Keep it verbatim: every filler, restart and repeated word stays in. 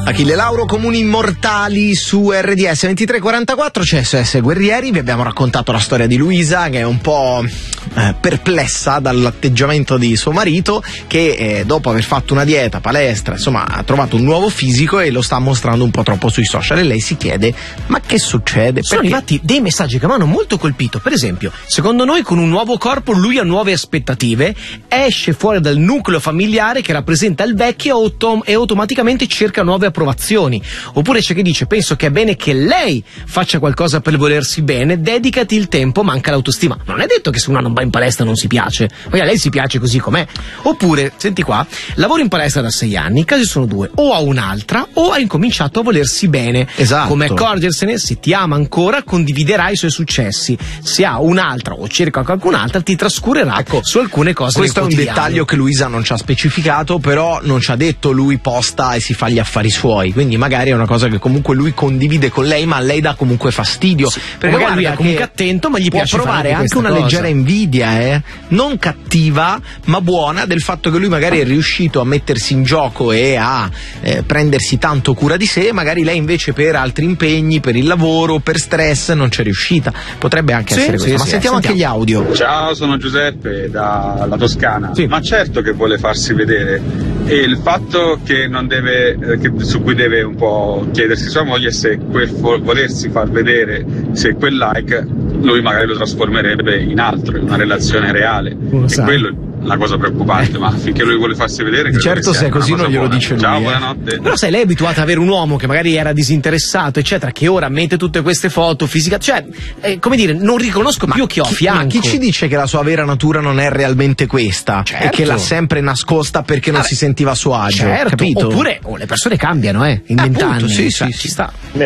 Achille Lauro, Comuni Immortali su R D S ventitré quarantaquattro, c'è S O S Guerrieri. Vi abbiamo raccontato la storia di Luisa, che è un po' eh, perplessa dall'atteggiamento di suo marito, che eh, dopo aver fatto una dieta, palestra, insomma ha trovato un nuovo fisico e lo sta mostrando un po' troppo sui social, e lei si chiede: ma che succede? Sono Perché? arrivati dei messaggi che mi hanno molto colpito. Per esempio, secondo noi con un nuovo corpo lui ha nuove aspettative, esce fuori dal nucleo familiare che rappresenta il vecchio autom- e automaticamente cerca nuove approvazioni. Oppure c'è chi dice: penso che è bene che lei faccia qualcosa per volersi bene, dedicati il tempo, manca l'autostima. Non è detto che se una non va in palestra non si piace, poi a lei si piace così com'è. Oppure, senti qua, lavoro in palestra da sei anni, i casi sono due: o ha un'altra o ha incominciato a volersi bene. Esatto. Come accorgersene? Se ti ama ancora, condividerà i suoi successi. Se ha un'altra o cerca qualcun'altra, ti trascurerà Ecco, su alcune cose. questo è un quotidiano. dettaglio che Luisa non ci ha specificato, però non ci ha detto lui posta e si fa gli affari suoi, quindi magari è una cosa che comunque lui condivide con lei, ma a lei dà comunque fastidio, Sì, perché magari lui è guarda comunque che attento, ma gli può piace provare fare anche questa una cosa. leggera invidia, eh? non cattiva ma buona, del fatto che lui magari è riuscito a mettersi in gioco e a eh, prendersi tanto cura di sé, magari lei invece per altri impegni, per il lavoro, per stress non c'è riuscita. Potrebbe anche Sì, essere sì, questo, ma sì, sentiamo eh, anche gli audio. Ciao, sono Giuseppe dalla Toscana. Sì. Ma certo che vuole farsi vedere, e il fatto che non deve, eh, che, su cui deve un po' chiedersi sua moglie, se quel vo- volersi far vedere, se quel like lui magari lo trasformerebbe in altro, in una relazione reale. Lo E sa. quello è la cosa preoccupante, ma finché lui vuole farsi vedere, credo Certo, che sia se è così una non cosa glielo buona. dice lui, Ciao, eh. buonanotte. Però sai, lei è abituata ad avere un uomo che magari era disinteressato, eccetera, che ora mette tutte queste foto fisiche, cioè, eh, come dire, non riconosco più chi ho a Chi- fianco. ma chi ci dice che la sua vera natura non è realmente questa, Certo. e che l'ha sempre nascosta perché non Ah, si sentiva a suo agio, certo, capito? oppure oh, le persone cambiano, eh, in Appunto, vent'anni, sì, cioè, sì, ci sì. sta.